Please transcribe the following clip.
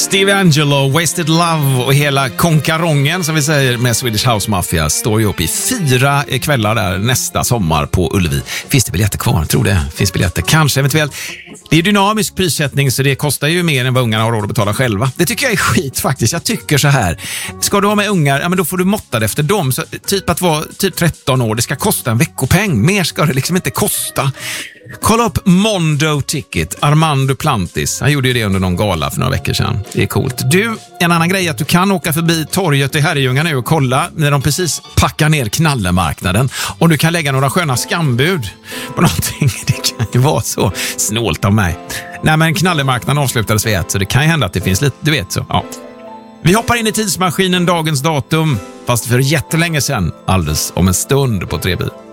Steve Angelo, Wasted Love och hela konkarongen som vi säger med Swedish House Mafia står ju upp i 4 kvällar där nästa sommar på Ullevi. Finns det biljetter kvar? Tror det. Finns biljetter? Kanske, eventuellt. Det är dynamisk prissättning så det kostar ju mer än vad ungarna har råd att betala själva. Det tycker jag är skit faktiskt. Jag tycker så här. Ska du ha med ungar, ja men då får du måtta det efter dem. Så typ att vara typ 13 år, det ska kosta en veckopeng. Mer ska det liksom inte kosta. Kolla upp Mondo Ticket, Armando Plantis. Han gjorde ju det under någon gala för några veckor sedan. Det är coolt. Du, en annan grej är att du kan åka förbi torget i Herrljunga nu och kolla när de precis packar ner knallemarknaden. Och du kan lägga några sköna skambud på någonting. Det kan ju vara så snålt av mig. Nej, men knallemarknaden avslutades vid 1, så det kan ju hända att det finns lite, du vet så. Ja. Vi hoppar in i tidsmaskinen dagens datum, fast för jättelänge sedan, alldeles om en stund på 3B.